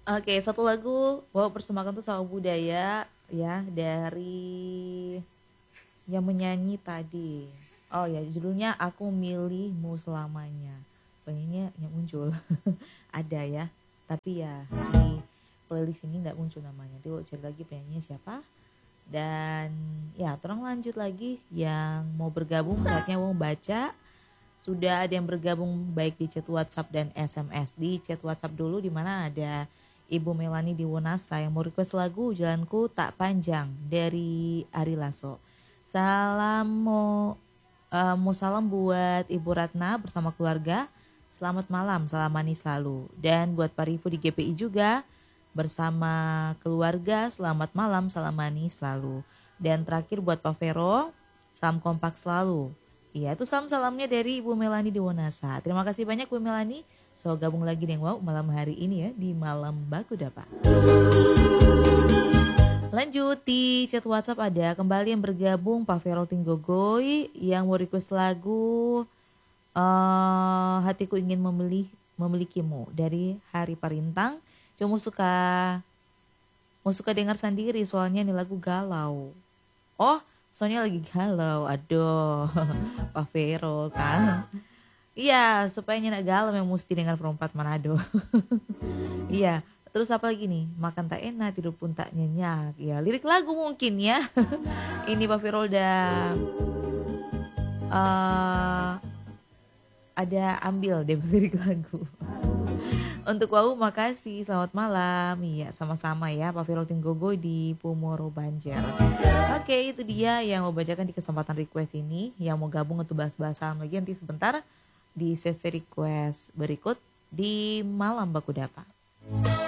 Oke, satu lagu wow persembahkan tuh sama budaya ya dari yang menyanyi tadi. Oh ya, judulnya Aku Milihmu Selamanya. Penyanyinya yang muncul ada ya, tapi ya di playlist ini nggak muncul namanya. Tuh cari lagi penyanyinya siapa. Dan ya, terus lanjut lagi yang mau bergabung saatnya mau baca. Sudah ada yang bergabung baik di chat WhatsApp dan SMS. Di chat WhatsApp dulu di mana ada Ibu Melani di Wonasa yang mau request lagu Jalanku Tak Panjang dari Ari Lasso. Mau salam buat Ibu Ratna bersama keluarga. Selamat malam, salam manis selalu. Dan buat Pak Rifu di GPI juga bersama keluarga, selamat malam, salam manis selalu. Dan terakhir buat Pak Vero, salam kompak selalu. Iya, itu salam-salamnya dari Ibu Melani di Wonasa. Terima kasih banyak Bu Melani. So gabung lagi nih wow malam hari ini ya di Malam Baku Dapa. Lanjut di chat WhatsApp ada kembali yang bergabung Pak Vero Tinggogoy yang mau request lagu Hatiku Ingin Memilikimu dari Hari Parintang. Cuma mau suka dengar sendiri soalnya ini lagu galau. Oh, soalnya lagi galau. Aduh, Pak Vero kan. Iya, supaya nyenak galau yang mesti dengar perempat Manado. Iya, terus apa lagi nih? Makan tak enak, tidur pun tak nyenyak. Ya, lirik lagu mungkin ya. Ini Pak Vero udah eh, ada ambil deh lirik lagu. Untuk Wau makasih, selamat malam. Iya sama-sama ya Pak Vero Tinggogo di Pumoro Banjar. Oke itu dia yang mau bacakan di kesempatan request ini. Yang mau gabung untuk bahas-bahas salam lagi nanti sebentar di sesi request berikut di Malam Baku Dapa.